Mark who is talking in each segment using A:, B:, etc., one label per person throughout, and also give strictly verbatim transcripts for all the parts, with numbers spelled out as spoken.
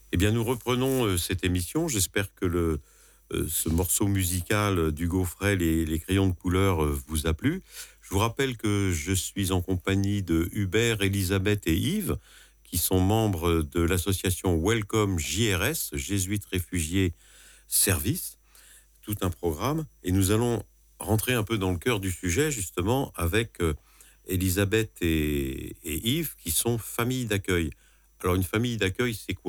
A: Eh bien, nous reprenons euh, cette émission. J'espère que le, euh, ce morceau musical d'Hugo Frey, les, les crayons de couleur, euh, vous a plu. Je vous rappelle que je suis en compagnie de Hubert, Elisabeth et Yves, qui sont membres de l'association Welcome J R S, Jésuites Réfugiés Service, tout un programme. Et nous allons rentrer un peu dans le cœur du sujet, justement, avec euh, Elisabeth et, et Yves, qui sont famille d'accueil. Alors, une famille d'accueil, c'est quoi ?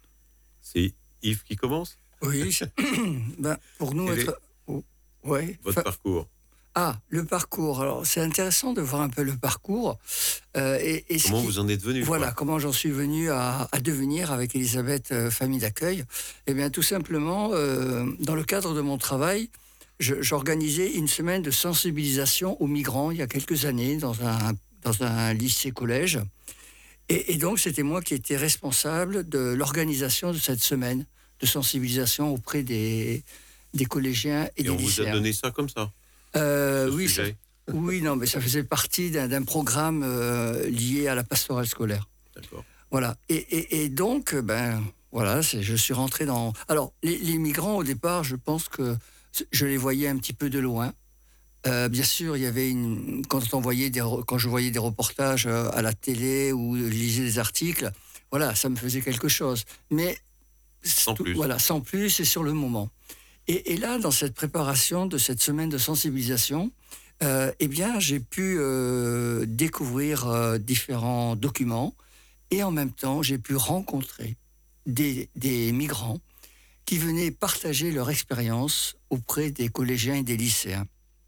A: C'est Yves qui commence ?
B: Oui, ben, pour nous, être... oh, ouais.
A: Votre
B: Fa...
A: parcours.
B: Ah, le parcours. Alors, c'est intéressant de voir un peu le parcours. Euh, et, et
A: comment
B: qui...
A: vous en êtes venu ?
B: Voilà,
A: quoi.
B: comment j'en suis venu à, à devenir avec Elisabeth euh, famille d'accueil. Eh bien, tout simplement, euh, dans le cadre de mon travail, je, j'organisais une semaine de sensibilisation aux migrants il y a quelques années dans un, dans un lycée-collège. Et, et donc, c'était moi qui étais responsable de l'organisation de cette semaine de sensibilisation auprès des, des collégiens et, et des lycéens.
A: Et on vous a donné ça comme ça
B: euh, Oui, ça, oui, non, mais ça faisait partie d'un, d'un programme euh, lié à la pastorale scolaire.
A: D'accord.
B: Voilà. Et, et, et donc, ben, voilà, c'est, je suis rentré dans... Alors, les, les migrants, au départ, je pense que je les voyais un petit peu de loin. Euh, bien sûr, il y avait une quand on voyait des quand je voyais des reportages à la télé ou lisais des articles, voilà, ça me faisait quelque chose. Mais
A: sans
B: tout,
A: plus.
B: Voilà, sans plus et sur le moment. Et, et là, dans cette préparation de cette semaine de sensibilisation, euh, eh bien, j'ai pu euh, découvrir euh, différents documents et en même temps, j'ai pu rencontrer des, des migrants qui venaient partager leur expérience auprès des collégiens et des lycéens.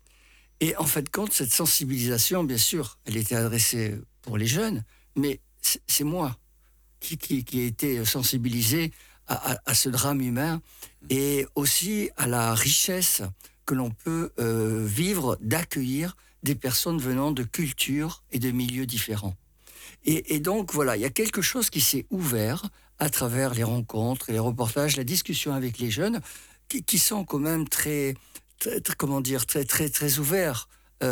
B: Et en fait, compte, cette sensibilisation, bien sûr, elle était adressée pour les jeunes, mais c'est moi qui, qui, qui ai été sensibilisé à, à, à ce drame humain et aussi à la richesse que l'on peut euh, vivre d'accueillir des personnes venant de cultures et de milieux différents. Et, et donc, voilà, il y a quelque chose qui s'est ouvert à travers les rencontres, les reportages, la discussion avec les jeunes, qui, qui sont quand même très... Très, très, comment dire, très, très, très ouvert.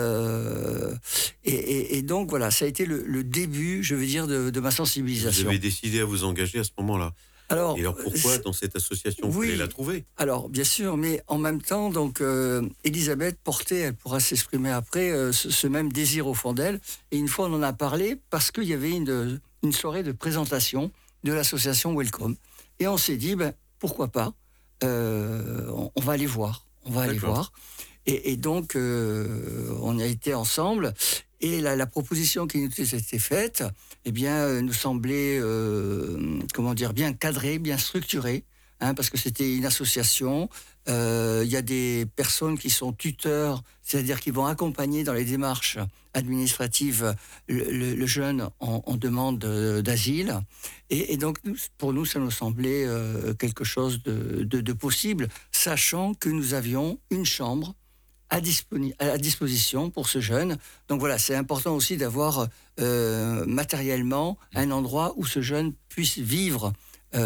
B: Euh, et, et, et donc, voilà, ça a été le, le début, je veux dire, de, de ma sensibilisation.
A: Vous avez décidé à vous engager à ce moment-là.
B: Alors,
A: et alors, pourquoi dans cette association, vous
B: oui,
A: allez la trouver ?
B: Alors, bien sûr, mais en même temps, donc, euh, Elisabeth portait, elle pourra s'exprimer après, euh, ce, ce même désir au fond d'elle. Et une fois, on en a parlé parce qu'il y avait une, une soirée de présentation de l'association Welcome. Et on s'est dit, ben, pourquoi pas, euh, on, on va aller voir. On va aller voir. Et, et donc, euh, on a été ensemble. Et la, la proposition qui nous était faite, eh bien, nous semblait, euh, comment dire, bien cadrée, bien structurée, hein, parce que c'était une association. Il euh, y a des personnes qui sont tuteurs, c'est-à-dire qui vont accompagner dans les démarches administratives le, le, le jeune en, en demande d'asile. Et, et donc, pour nous, ça nous semblait euh, quelque chose de, de, de possible, sachant que nous avions une chambre à, disponi- à disposition pour ce jeune. Donc voilà, c'est important aussi d'avoir euh, matériellement un endroit où ce jeune puisse vivre.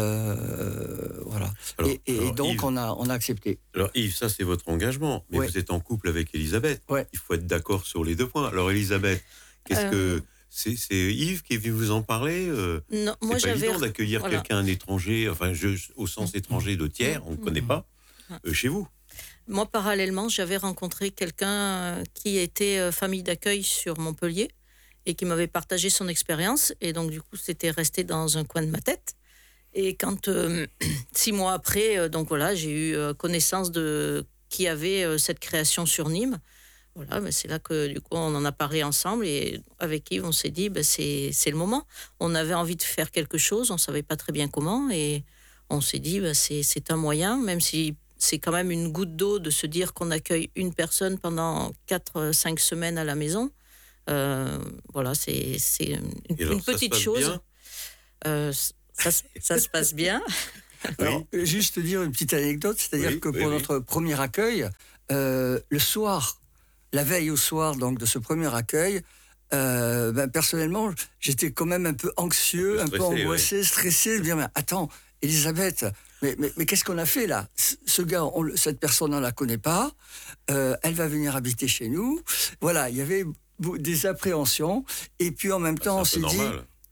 B: Euh, voilà. Alors, et, et alors, donc, Yves, on, a, on a accepté.
A: Alors, Yves, ça, c'est votre engagement. Mais ouais. Vous êtes en couple avec Elisabeth.
B: Ouais.
A: Il faut être d'accord sur les deux points. Alors, Elisabeth, qu'est-ce euh... que... C'est, c'est Yves qui est venu vous en parler euh,
C: Non,
A: c'est
C: moi
A: pas
C: j'avais...
A: évident d'accueillir voilà. quelqu'un, un étranger, enfin, je, au sens étranger de tiers, on ne connaît pas, euh, chez vous.
C: Moi, parallèlement, j'avais rencontré quelqu'un qui était famille d'accueil sur Montpellier et qui m'avait partagé son expérience. Et donc, du coup, c'était resté dans un coin de ma tête. Et quand, euh, six mois après, euh, donc voilà, j'ai eu euh, connaissance de qui avait euh, cette création sur Nîmes. Voilà, ben c'est là que du coup on en a parlé ensemble et avec Yves on s'est dit ben c'est c'est le moment. On avait envie de faire quelque chose, on savait pas très bien comment et on s'est dit ben c'est c'est un moyen, même si c'est quand même une goutte d'eau de se dire qu'on accueille une personne pendant quatre cinq semaines à la maison. Euh, voilà, c'est c'est une,
A: alors,
C: une petite chose. Euh, Ça, ça se passe bien.
B: Alors, oui. Juste dire une petite anecdote, c'est-à-dire oui, que pour oui, notre oui. premier accueil, euh, le soir, la veille au soir donc de ce premier accueil, euh, ben, personnellement, j'étais quand même un peu anxieux, un, stressé, un peu angoissé, ouais. stressé, de dire mais attends, Elisabeth, mais, mais, mais qu'est-ce qu'on a fait là ? Ce gars, on, cette personne, on la connaît pas, euh, elle va venir habiter chez nous. Voilà, il y avait des appréhensions, et puis en même temps,
A: ah,
B: on s'est dit.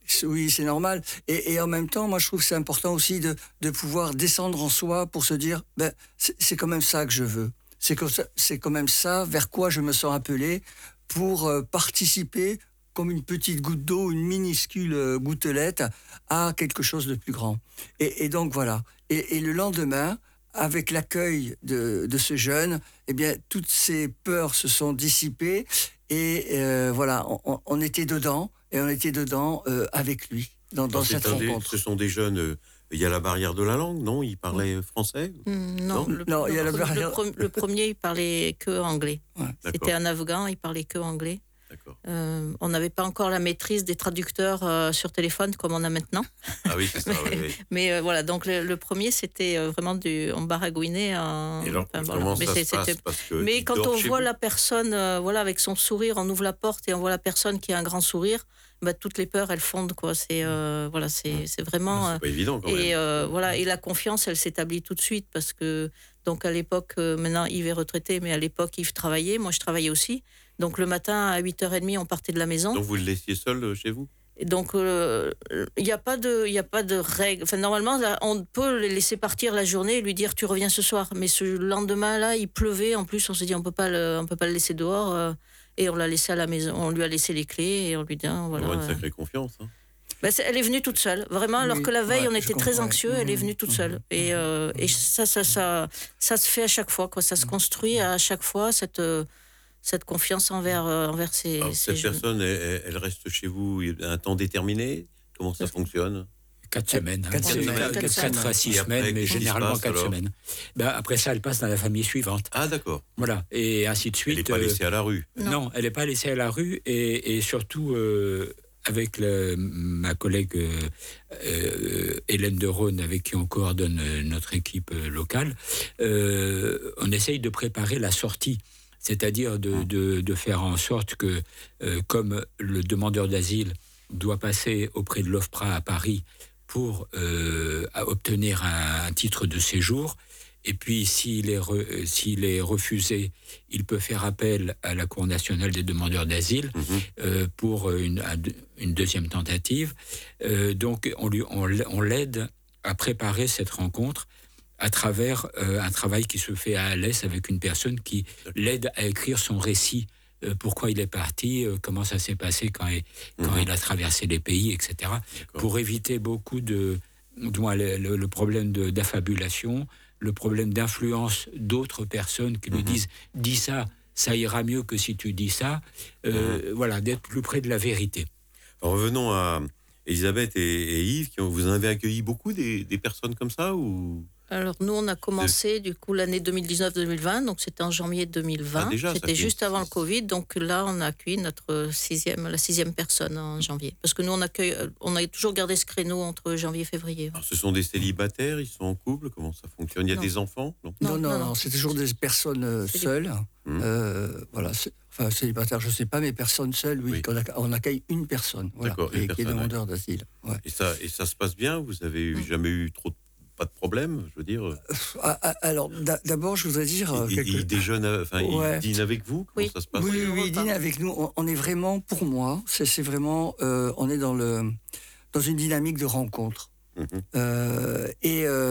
B: Oui, c'est normal. Et, et en même temps, moi, je trouve que c'est important aussi de, de pouvoir descendre en soi pour se dire, ben, c'est, c'est quand même ça que je veux. C'est, comme ça, c'est quand même ça vers quoi je me sens appelé pour euh, participer comme une petite goutte d'eau, une minuscule euh, gouttelette à quelque chose de plus grand. Et, et donc, voilà. Et, et le lendemain, avec l'accueil de, de ce jeune, eh bien, toutes ces peurs se sont dissipées et euh, voilà, on, on était dedans et on était dedans euh, avec lui dans, dans cette rencontre.
A: Des, ce sont des jeunes. Euh, il y a la barrière de la langue, non? Ils parlaient français?
C: mmh, Non,
A: non,
C: le,
B: non, il y a la
C: le,
B: barrière...
C: le, le premier, il parlait que anglais.
B: Ouais,
C: c'était un Afghan, il parlait que anglais.
A: D'accord.
C: Euh, on n'avait pas encore la maîtrise des traducteurs euh, sur téléphone comme on a maintenant.
A: Ah oui, c'est ça.
C: mais
A: oui, oui.
C: mais euh, voilà, donc le, le premier, c'était euh, vraiment du on baragouinait. En,
A: Et alors,
C: enfin,
A: comment
C: voilà. mais
A: ça
C: c'est,
A: se passe
C: c'était...
A: parce que
C: Mais quand on voit
A: vous.
C: la personne, euh, voilà, avec son sourire, on ouvre la porte et on voit la personne qui a un grand sourire, bah, toutes les peurs, elles fondent, quoi. C'est euh, voilà, c'est, c'est vraiment.
A: C'est pas évident quand même.
C: Et euh, voilà, et la confiance, elle s'établit tout de suite parce que donc à l'époque, euh, maintenant Yves est retraité, mais à l'époque Yves travaillait, moi je travaillais aussi. Donc le matin à huit heures trente, on partait de la maison.
A: Donc vous le laissiez seul euh, chez vous?
C: Et donc il euh, n'y a pas de, il y a pas de règle. Enfin normalement, là, on peut le laisser partir la journée et lui dire tu reviens ce soir. Mais ce lendemain-là, il pleuvait. En plus, on s'est dit on peut pas le, on peut pas le laisser dehors. Euh, et on l'a laissé à la maison. On lui a laissé les clés et on lui dit hein, voilà.
A: Il y a une sacrée confiance. Hein.
C: Ben, elle est venue toute seule, vraiment, alors
B: oui,
C: que la veille,
B: ouais,
C: on était très anxieux,
B: ouais.
C: elle est venue toute seule. Et, euh, et ça, ça, ça, ça se fait à chaque fois, quoi. Ça se construit à chaque fois, cette, cette confiance envers, envers ces,
A: alors,
C: ces
A: cette
C: jeunes.
A: personne, elle, elle reste chez vous un temps déterminé? Comment ça fonctionne?
D: Quatre semaines.
B: Quatre
D: Quatre,
B: semaines.
D: quatre,
C: Quatre
D: quatre à six semaines, mais généralement
A: passe,
D: quatre
A: alors
D: semaines. Ben, après ça, elle passe dans la famille suivante.
A: Ah d'accord.
D: Voilà, et ainsi de suite.
A: Elle n'est pas laissée à la rue?
D: Euh, non. non, elle n'est pas laissée à la rue, et, et surtout... Euh, avec le, ma collègue euh, euh, Hélène de Rhône, avec qui on coordonne notre équipe locale, euh, on essaye de préparer la sortie, c'est-à-dire de, de, de faire en sorte que, euh, comme le demandeur d'asile doit passer auprès de l'OFPRA à Paris pour euh, obtenir un, un titre de séjour, et puis, s'il est, re, s'il est refusé, il peut faire appel à la Cour nationale des demandeurs d'asile mmh. euh, pour une, une deuxième tentative. Euh, donc, on, lui, on, on l'aide à préparer cette rencontre à travers euh, un travail qui se fait à Alès avec une personne qui l'aide à écrire son récit. Euh, pourquoi il est parti, euh, comment ça s'est passé quand, il, quand mmh. il a traversé les pays, et cetera. D'accord. Pour éviter beaucoup de... Le, le, le problème de, d'affabulation, le problème d'influence d'autres personnes qui mmh. lui disent « dis ça, ça ira mieux que si tu dis ça euh, mmh. », voilà, d'être plus près de la vérité.
A: Alors, revenons à Elisabeth et, et Yves, qui ont, vous en avez accueilli beaucoup des, des personnes comme ça ou...
C: Alors nous, on a commencé du coup l'année deux mille dix-neuf deux mille vingt, donc c'était en janvier deux mille vingt. Ah, déjà, c'était juste avant le Covid, donc là on a accueilli notre sixième, la sixième personne en janvier. Parce que nous on accueille, on a toujours gardé ce créneau entre janvier et février.
A: Alors, ce sont des célibataires, ils sont en couple, comment ça fonctionne? Il y a non. des enfants?
B: Non, non, non, non, non, c'est toujours des personnes euh, seules. Mmh. Euh, voilà, c'est, enfin célibataires, je ne sais pas, mais personnes seules, oui. oui. On, accueille, on accueille une personne, voilà, et, une personne, qui est demandeur ouais. d'asile. Ouais.
A: Et ça, et ça se passe bien? Vous avez mmh. jamais eu trop de pas de problème, je veux dire.
B: Alors, d'abord, je voudrais dire...
A: Il, quelque... il déjeune, enfin, ouais. il dîne avec vous? Comment
C: oui.
A: ça se passe?
B: Oui, oui, il dîne avec nous. On, on est vraiment, pour moi, c'est, c'est vraiment... Euh, on est dans, le, dans une dynamique de rencontre. Mm-hmm. Euh, et, euh,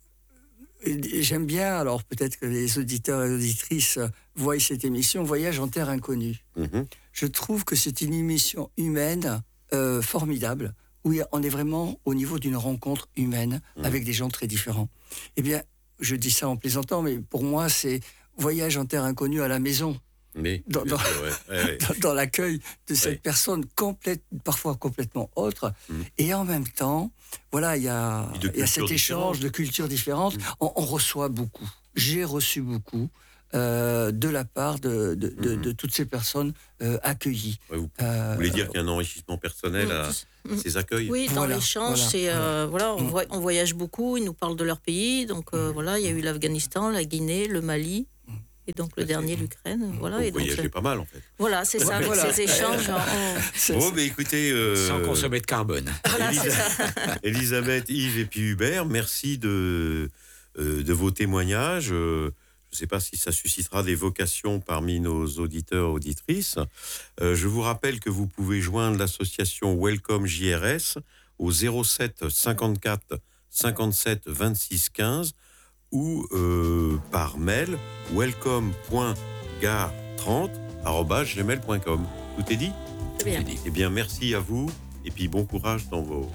B: et j'aime bien, alors peut-être que les auditeurs et auditrices voient cette émission, Voyage en terre inconnue. Mm-hmm. Je trouve que c'est une émission humaine euh, formidable, où on est vraiment au niveau d'une rencontre humaine mmh. avec des gens très différents. Eh bien, je dis ça en plaisantant, mais pour moi, c'est voyage en terre inconnue à la maison.
A: Mais,
B: dans, dans,
A: sûr, ouais. Ouais, ouais.
B: dans, dans l'accueil de cette ouais. personne complète, parfois complètement autre. Mmh. Et en même temps, voilà, il y a, y a cet échange de cultures différentes. Mmh. On, on reçoit beaucoup. J'ai reçu beaucoup. Euh, de la part de, de, de, mmh. de toutes ces personnes euh, accueillies.
A: Ouais, vous, euh, vous voulez dire qu'il y a un enrichissement personnel à, à ces accueils?
C: Oui, dans voilà, l'échange, voilà, c'est, euh, voilà, on, voit, on voyage beaucoup, ils nous parlent de leur pays, donc euh, mmh. voilà, il y a eu l'Afghanistan, la Guinée, le Mali, et donc le dernier, l'Ukraine. Voilà,
A: vous
C: et donc,
A: voyagez pas mal, en fait.
C: Voilà, c'est ça, avec voilà. ces échanges. on...
A: Bon, mais écoutez... Euh,
D: sans consommer de carbone.
C: Voilà,
A: Elisabeth, Elisabeth, Yves et puis Hubert, merci de, euh, de vos témoignages. Euh, Je Je ne sais pas si ça suscitera des vocations parmi nos auditeurs et auditrices. Euh, je vous rappelle que vous pouvez joindre l'association Welcome J R S au zéro sept cinquante-quatre cinquante-sept vingt-six quinze ou euh, par mail welcome point gare trente arobase gmail point com. Tout est dit ?
C: Très bien.
A: Eh bien, merci à vous et puis bon courage dans vos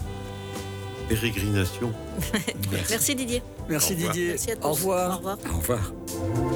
A: pérégrinations.
C: Merci Didier.
B: Merci
A: Au revoir.
B: Didier.
C: Merci à tous.
B: Au revoir.
C: Au revoir.
D: Au revoir.